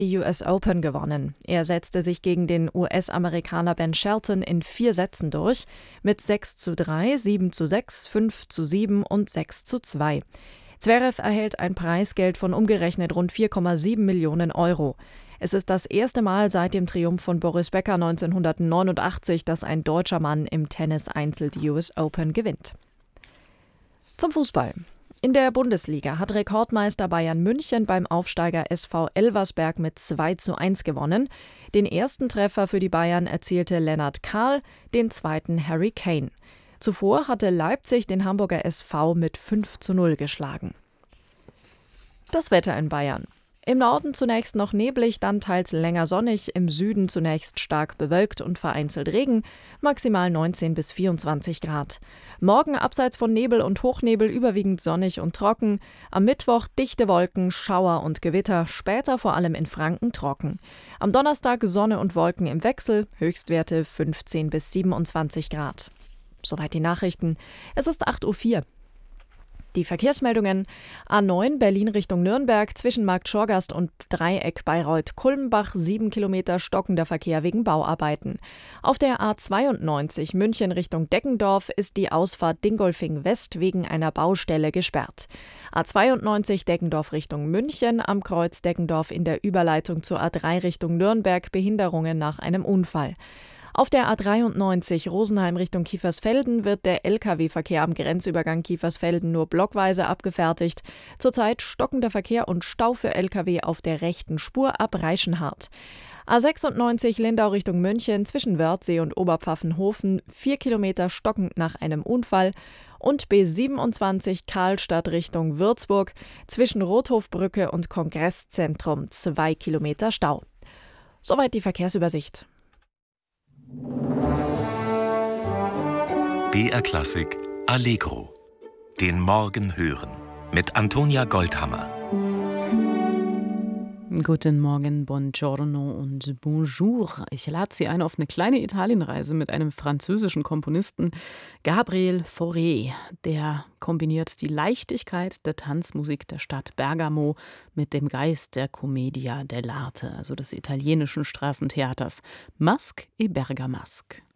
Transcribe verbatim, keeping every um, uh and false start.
die U S Open gewonnen. Er setzte sich gegen den U S-Amerikaner Ben Shelton in vier Sätzen durch, mit sechs zu drei, sieben zu sechs, fünf zu sieben und sechs zu zwei. Zverev erhält ein Preisgeld von umgerechnet rund vier Komma sieben Millionen Euro. Es ist das erste Mal seit dem Triumph von Boris Becker neunzehnhundertneunundachtzig, dass ein deutscher Mann im Tennis-Einzel die U S Open gewinnt. Zum Fußball. In der Bundesliga hat Rekordmeister Bayern München beim Aufsteiger S V Elversberg mit zwei zu eins gewonnen. Den ersten Treffer für die Bayern erzielte Lennart Kahl, den zweiten Harry Kane. Zuvor hatte Leipzig den Hamburger S V mit fünf zu null geschlagen. Das Wetter in Bayern. Im Norden zunächst noch neblig, dann teils länger sonnig, im Süden zunächst stark bewölkt und vereinzelt Regen, maximal neunzehn bis vierundzwanzig Grad. Morgen abseits von Nebel und Hochnebel überwiegend sonnig und trocken, am Mittwoch dichte Wolken, Schauer und Gewitter, später vor allem in Franken trocken. Am Donnerstag Sonne und Wolken im Wechsel, Höchstwerte fünfzehn bis siebenundzwanzig Grad. Soweit die Nachrichten. Es ist acht Uhr vier. Die Verkehrsmeldungen: A neun Berlin Richtung Nürnberg zwischen Markt Schorgast und Dreieck Bayreuth-Kulmbach, sieben Kilometer stockender Verkehr wegen Bauarbeiten. Auf der A zweiundneunzig München Richtung Deggendorf ist die Ausfahrt Dingolfing West wegen einer Baustelle gesperrt. A zweiundneunzig Deggendorf Richtung München, am Kreuz Deggendorf in der Überleitung zur A drei Richtung Nürnberg, Behinderungen nach einem Unfall. Auf der A dreiundneunzig Rosenheim Richtung Kiefersfelden wird der L K W-Verkehr am Grenzübergang Kiefersfelden nur blockweise abgefertigt. Zurzeit stockender Verkehr und Stau für L K W auf der rechten Spur ab Reichenhart. A sechsundneunzig Lindau Richtung München zwischen Wörthsee und Oberpfaffenhofen, vier Kilometer stockend nach einem Unfall. Und B siebenundzwanzig Karlstadt Richtung Würzburg zwischen Rothofbrücke und Kongresszentrum, zwei Kilometer Stau. Soweit die Verkehrsübersicht. B R Klassik Allegro. Den Morgen hören. Mit Antonia Goldhammer. Guten Morgen, buongiorno und bonjour. Ich lade Sie ein auf eine kleine Italienreise mit einem französischen Komponisten, Gabriel Fauré. Der kombiniert die Leichtigkeit der Tanzmusik der Stadt Bergamo mit dem Geist der Commedia dell'arte, also des italienischen Straßentheaters. Masque et Bergamasque.